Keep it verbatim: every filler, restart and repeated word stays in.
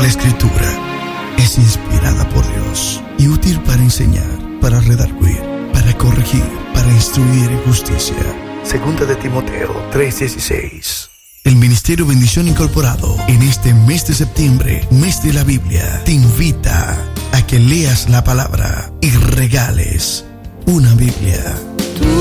La Escritura es inspirada por Dios y útil para enseñar, para redarguir, para corregir, para instruir en justicia. Segunda de Timoteo tres dieciséis. El Ministerio Bendición Incorporado, en este mes de septiembre, mes de la Biblia, te invita a que leas la palabra y regales una Biblia.